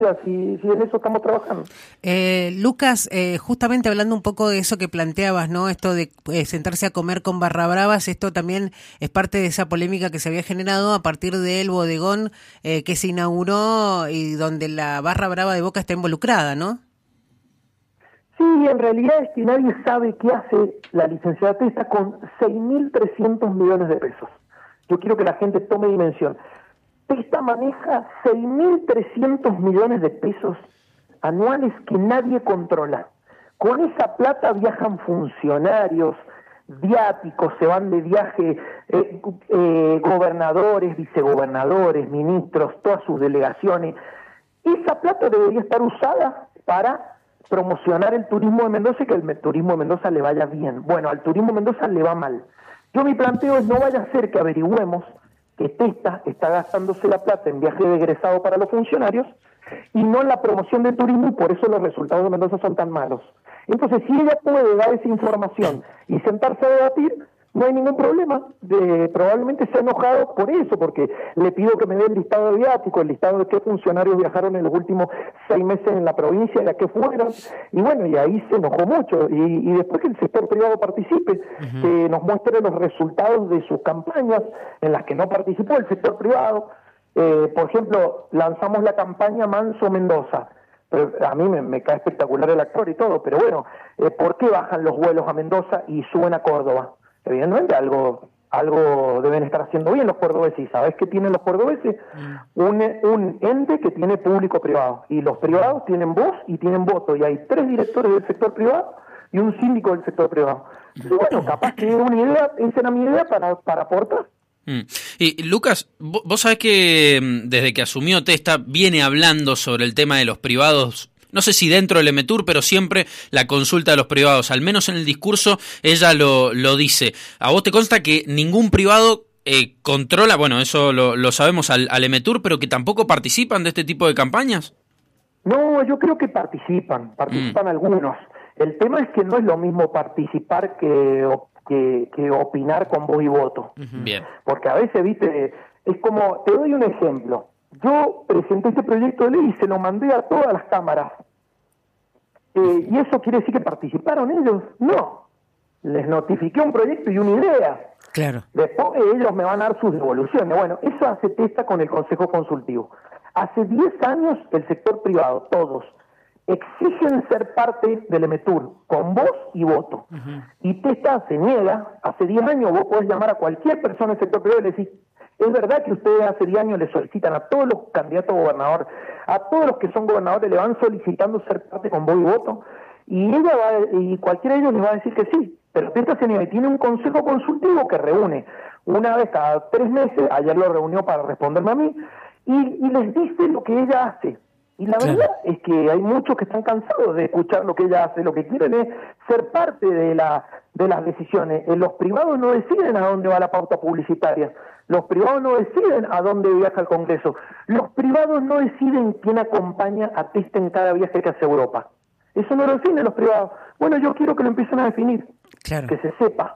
si en eso estamos trabajando. Lucas, justamente hablando un poco de eso que planteabas, ¿no? Esto de sentarse a comer con barra bravas, esto también es parte de esa polémica que se había generado a partir del bodegón que se inauguró y donde la barra brava de Boca está involucrada, ¿no? Sí, en realidad es que nadie sabe qué hace la licenciada Testa con 6.300 millones de pesos. Yo quiero que la gente tome dimensión. Testa maneja 6.300 millones de pesos anuales que nadie controla. Con esa plata viajan funcionarios, viáticos, se van de viaje gobernadores, vicegobernadores, ministros, todas sus delegaciones. Esa plata debería estar usada para promocionar el turismo de Mendoza y que el turismo de Mendoza le vaya bien. Bueno, al turismo de Mendoza le va mal. Yo mi planteo es no vaya a ser que averigüemos que Testa está gastándose la plata en viaje de egresado para los funcionarios y no en la promoción del turismo, y por eso los resultados de Mendoza son tan malos. Entonces, si ella puede dar esa información y sentarse a debatir, no hay ningún problema. Probablemente se ha enojado por eso, porque le pido que me dé el listado de viáticos, el listado de qué funcionarios viajaron en los últimos 6 meses en la provincia, y a qué fueron, y bueno, y ahí se enojó mucho, y después que el sector privado participe, que nos muestre los resultados de sus campañas en las que no participó el sector privado. Por ejemplo, lanzamos la campaña Manso Mendoza. Pero a mí me cae espectacular el actor y todo, pero bueno, ¿por qué bajan los vuelos a Mendoza y suben a Córdoba? Evidentemente algo deben estar haciendo bien los cordobeses. ¿Y sabes qué tienen los cordobeses? Un ente que tiene público-privado, y los privados tienen voz y tienen voto, y hay 3 directores del sector privado y un síndico del sector privado. Entonces, bueno, capaz que una idea, esa era mi idea para aportar. Y Lucas, vos sabés que desde que asumió Testa viene hablando sobre el tema de los privados, no sé si dentro del EMETUR, pero siempre la consulta de los privados, al menos en el discurso ella lo dice. ¿A vos te consta que ningún privado controla, bueno, eso lo sabemos al EMETUR, pero que tampoco participan de este tipo de campañas? No, yo creo que participan algunos. El tema es que no es lo mismo participar que opinar con voz y voto. Bien. Porque a veces, viste, es como, te doy un ejemplo. Yo presenté este proyecto de ley y se lo mandé a todas las cámaras. ¿Y eso quiere decir que participaron ellos? No. Les notifiqué un proyecto y una idea. Claro. Después ellos me van a dar sus devoluciones. Bueno, eso hace Testa con el Consejo Consultivo. Hace 10 años el sector privado, todos, exigen ser parte del EMETUR, con voz y voto. Y Testa se niega. Hace 10 años vos podés llamar a cualquier persona del sector privado y le decís, es verdad que ustedes hace 10 años le solicitan a todos los candidatos a gobernador, a todos los que son gobernadores le van solicitando ser parte con voz y voto, y cualquiera de ellos les va a decir que sí. Pero Testa se niega y tiene un consejo consultivo que reúne una vez cada 3 meses, ayer lo reunió para responderme a mí, y les dice lo que ella hace. Y la verdad es que hay muchos que están cansados de escuchar lo que ella hace, lo que quieren es ser parte de las decisiones. Los privados no deciden a dónde va la pauta publicitaria, los privados no deciden a dónde viaja el Congreso, los privados no deciden quién acompaña a Testa en cada viaje que hace a Europa. Eso no lo definen los privados. Bueno, yo quiero que lo empiecen a definir, que se sepa.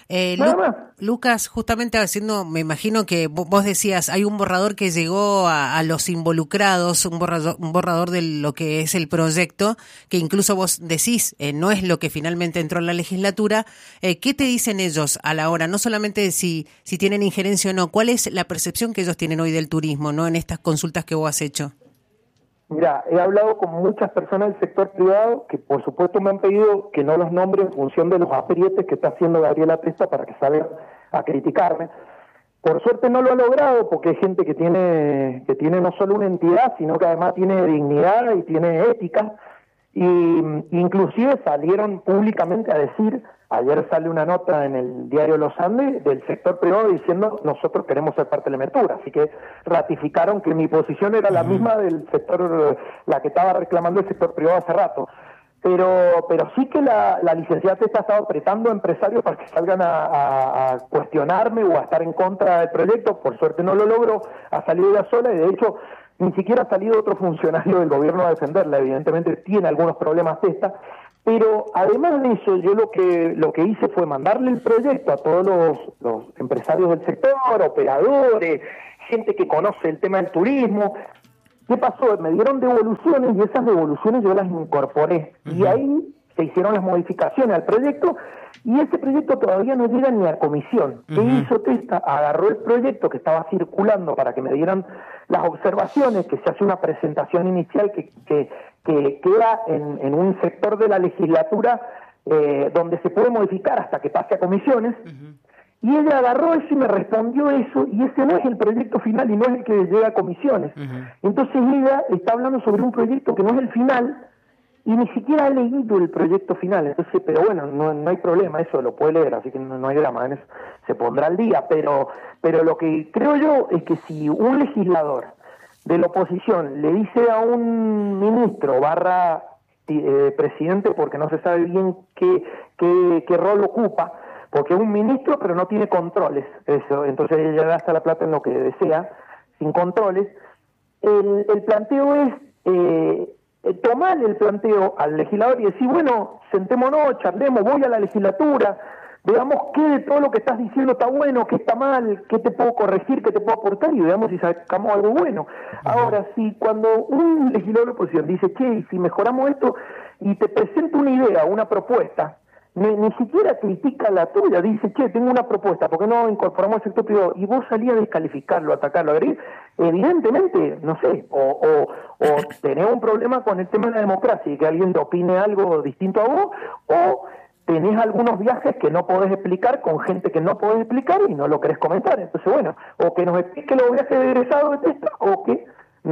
Lucas, justamente me imagino que vos decías, hay un borrador que llegó a los involucrados, un borrador de lo que es el proyecto, que incluso vos decís, no es lo que finalmente entró en la legislatura. ¿Qué te dicen ellos a la hora? No solamente si tienen injerencia o no, ¿cuál es la percepción que ellos tienen hoy del turismo, no, en estas consultas que vos has hecho? Mira, he hablado con muchas personas del sector privado que por supuesto me han pedido que no los nombre en función de los aprietes que está haciendo Gabriela Testa para que salgan a criticarme. Por suerte no lo ha logrado porque hay gente que tiene no solo una entidad, sino que además tiene dignidad y tiene ética, y inclusive salieron públicamente a decir, ayer sale una nota en el diario Los Andes del sector privado diciendo nosotros queremos ser parte del EMETUR, así que ratificaron que mi posición era la misma del sector, la que estaba reclamando el sector privado hace rato. Pero sí que la licenciada Testa ha estado apretando a empresarios para que salgan a cuestionarme o a estar en contra del proyecto. Por suerte no lo logró, ha salido ella sola y de hecho ni siquiera ha salido otro funcionario del gobierno a defenderla. Evidentemente tiene algunos problemas Testa, pero además de eso yo lo que hice fue mandarle el proyecto a todos los empresarios del sector, operadores, gente que conoce el tema del turismo, ¿Qué pasó? Me dieron devoluciones y esas devoluciones yo las incorporé. Y ahí se hicieron las modificaciones al proyecto y ese proyecto todavía no llega ni a comisión. ¿Qué hizo Testa? Agarró el proyecto que estaba circulando para que me dieran las observaciones, que se hace una presentación inicial que queda en un sector de la legislatura donde se puede modificar hasta que pase a comisiones. Y ella agarró eso y me respondió eso, y ese no es el proyecto final y no es el que llega a comisiones. Entonces ella está hablando sobre un proyecto que no es el final y ni siquiera ha leído el proyecto final. Entonces, pero bueno, no hay problema, eso lo puede leer, así que no hay drama en eso, se pondrá al día. Pero lo que creo yo es que si un legislador de la oposición le dice a un ministro / presidente, porque no se sabe bien qué rol ocupa, porque es un ministro pero no tiene controles, eso, entonces ella gasta la plata en lo que desea, sin controles. El planteo es tomar el planteo al legislador y decir, bueno, sentémonos, charlemos, voy a la legislatura, veamos qué de todo lo que estás diciendo está bueno, qué está mal, qué te puedo corregir, qué te puedo aportar, y veamos si sacamos algo bueno. Ahora, si cuando un legislador de oposición dice, che, si mejoramos esto, y te presenta una idea, una propuesta, ni siquiera critica la tuya, dice, che, tengo una propuesta, ¿por qué no incorporamos el sector privado? Y vos salís a descalificarlo, a atacarlo, agredir, evidentemente, no sé, o tenés un problema con el tema de la democracia y que alguien te opine algo distinto a vos, o tenés algunos viajes que no podés explicar con gente que no podés explicar y no lo querés comentar. Entonces, bueno, o que nos explique los viajes de egresado de Testa, o que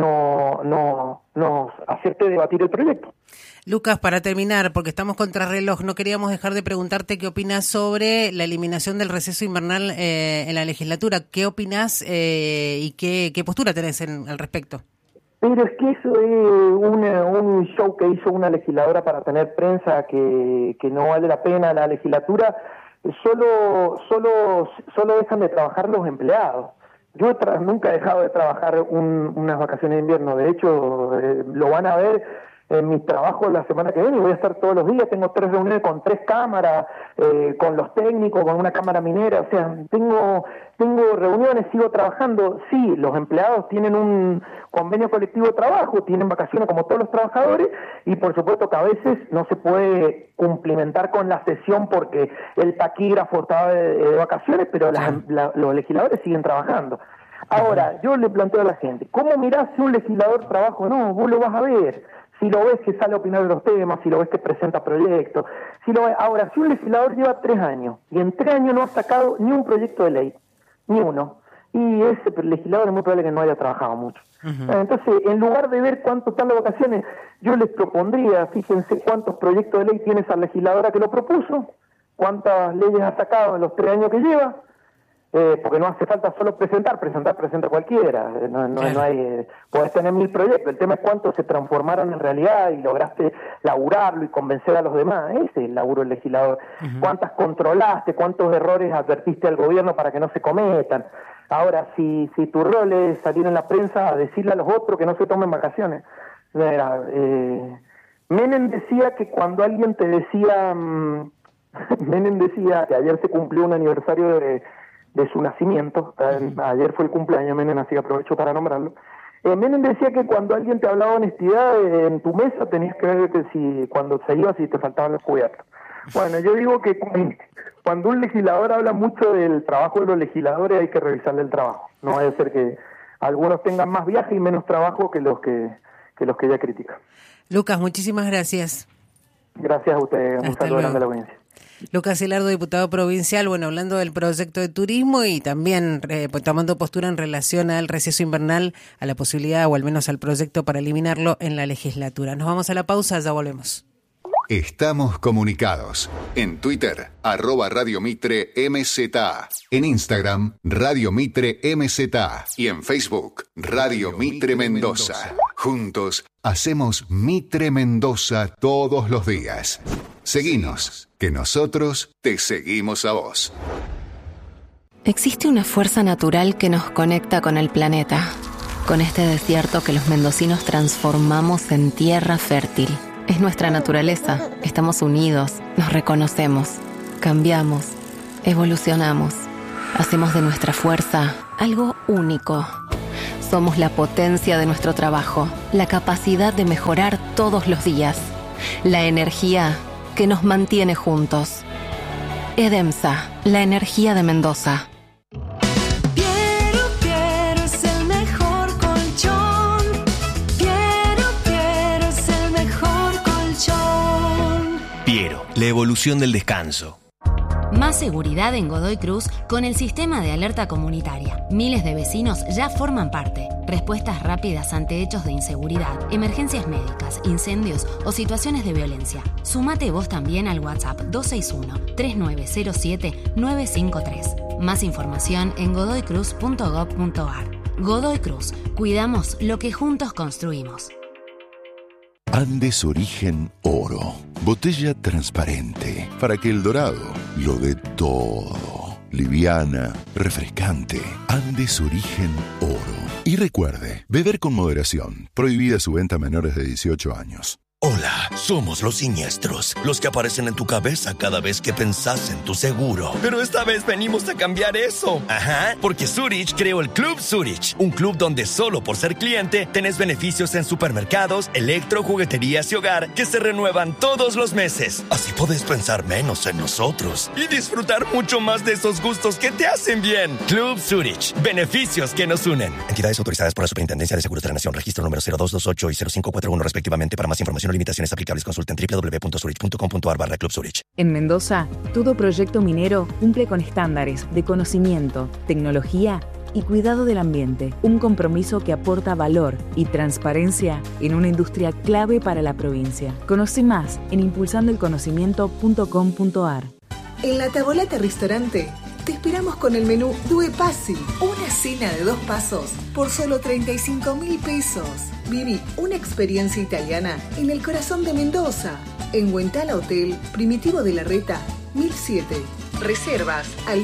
no acepte debatir el proyecto. Lucas, para terminar, porque estamos contra reloj, no queríamos dejar de preguntarte qué opinas sobre la eliminación del receso invernal en la legislatura. ¿Qué opinas y qué postura tenés al respecto? Pero es que eso es un show que hizo una legisladora para tener prensa que no vale la pena. La legislatura solo dejan de trabajar los empleados. Yo nunca he dejado de trabajar unas vacaciones de invierno. De hecho, lo van a ver en mis trabajos la semana que viene. Voy a estar todos los días. Tengo 3 reuniones con 3 cámaras, con los técnicos, con una cámara minera. O sea, tengo reuniones, sigo trabajando. Sí, los empleados tienen un convenio colectivo de trabajo, tienen vacaciones como todos los trabajadores, y por supuesto que a veces no se puede cumplimentar con la sesión porque el taquígrafo estaba de vacaciones, pero los legisladores siguen trabajando. Ahora, yo le planteo a la gente, ¿cómo mirás si un legislador trabaja o no? Vos lo vas a ver. Si lo ves que sale a opinar de los temas, si lo ves que presenta proyectos, si lo ves. Ahora, si un legislador lleva 3 años y en 3 años no ha sacado ni un proyecto de ley, ni uno, y ese legislador es muy probable que no haya trabajado mucho. Entonces, en lugar de ver cuánto están las vacaciones, yo les propondría, fíjense cuántos proyectos de ley tiene esa legisladora que lo propuso, cuántas leyes ha sacado en los 3 años que lleva, porque no hace falta solo presenta cualquiera, no hay, podés tener 1000 proyectos, el tema es cuántos se transformaron en realidad y lograste laburarlo y convencer a los demás. Ese es el laburo del legislador. Cuántas controlaste, cuántos errores advertiste al gobierno para que no se cometan. Ahora, si tu rol es salir en la prensa a decirle a los otros que no se tomen vacaciones. Menem decía que cuando alguien te decía, Menem decía que ayer se cumplió un aniversario de su nacimiento, ayer fue el cumpleaños de Menem, así que aprovecho para nombrarlo. Menem decía que cuando alguien te hablaba de honestidad en tu mesa tenías que ver que cuando se iba si te faltaban los cubiertos. Bueno, yo digo que cuando un legislador habla mucho del trabajo de los legisladores hay que revisarle el trabajo. No vaya a ser que algunos tengan más viaje y menos trabajo que los que ya critican. Lucas, muchísimas gracias. Gracias a ustedes, un saludo grande a la audiencia. Lucas Celardo, diputado provincial, hablando del proyecto de turismo y también tomando postura en relación al receso invernal, a la posibilidad o al menos al proyecto para eliminarlo en la legislatura. Nos vamos a la pausa, ya volvemos. Estamos comunicados. En Twitter, @Radio Mitre MZA. En Instagram, Radio Mitre MZA. Y en Facebook, Radio Mitre Mendoza. Juntos, hacemos Mitre Mendoza todos los días. Seguinos, que nosotros te seguimos a vos. Existe una fuerza natural que nos conecta con el planeta, con este desierto que los mendocinos transformamos en tierra fértil. Es nuestra naturaleza, estamos unidos, nos reconocemos, cambiamos, evolucionamos, hacemos de nuestra fuerza algo único. Somos la potencia de nuestro trabajo, la capacidad de mejorar todos los días, la energía que nos mantiene juntos. Edemsa, la energía de Mendoza. Piero es el mejor colchón. Piero es el mejor colchón. Piero, la evolución del descanso. Más seguridad en Godoy Cruz con el sistema de alerta comunitaria. Miles de vecinos ya forman parte. Respuestas rápidas ante hechos de inseguridad, emergencias médicas, incendios o situaciones de violencia. Sumate vos también al WhatsApp 261-3907-953. Más información en godoycruz.gov.ar. Godoy Cruz. Cuidamos lo que juntos construimos. Andes Origen Oro. Botella transparente para que el dorado lo dé todo. Liviana, refrescante. Andes Origen Oro. Y recuerde, beber con moderación. Prohibida su venta a menores de 18 años. Hola, somos los siniestros, los que aparecen en tu cabeza cada vez que pensás en tu seguro. Pero esta vez venimos a cambiar eso. Ajá, porque Zurich creó el Club Zurich, un club donde solo por ser cliente tenés beneficios en supermercados, electro, jugueterías y hogar que se renuevan todos los meses. Así podés pensar menos en nosotros y disfrutar mucho más de esos gustos que te hacen bien. Club Zurich, beneficios que nos unen. Entidades autorizadas por la Superintendencia de Seguros de la Nación, registro número 0228 y 0541 respectivamente. Para más información o limitaciones aplicables, consulten www.zurich.com.ar/Club Zurich. En Mendoza, todo proyecto minero cumple con estándares de conocimiento, tecnología y cuidado del ambiente. Un compromiso que aporta valor y transparencia en una industria clave para la provincia. Conoce más en impulsandoelconocimiento.com.ar. En La Tavolata Restaurante te esperamos con el menú Due Passi, una cena de 2 pasos por solo 35.000 pesos. Viví una experiencia italiana en el corazón de Mendoza, en Huentala Hotel Primitivo de la Reta, 1007. Reservas al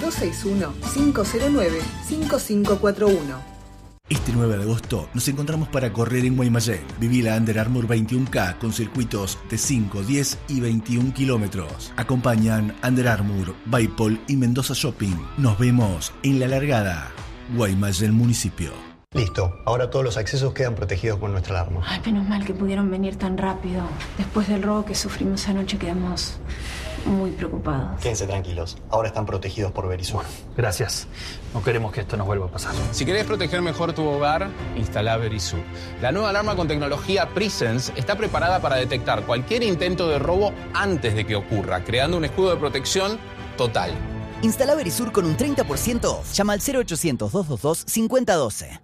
261-509-5541. Este 9 de agosto nos encontramos para correr en Guaymallén. Viví la Under Armour 21K con circuitos de 5, 10 y 21 kilómetros. Acompañan Under Armour, Baipol y Mendoza Shopping. Nos vemos en la largada. Guaymallén Municipio. Listo, ahora todos los accesos quedan protegidos con nuestra alarma. Ay, menos mal que pudieron venir tan rápido. Después del robo que sufrimos anoche quedamos muy preocupados. Quédense tranquilos, ahora están protegidos por Verisur. Gracias. No queremos que esto nos vuelva a pasar. Si querés proteger mejor tu hogar, instala Verisur. La nueva alarma con tecnología Presence está preparada para detectar cualquier intento de robo antes de que ocurra, creando un escudo de protección total. Instala Verisur con un 30% off. Llama al 0800-222-5012.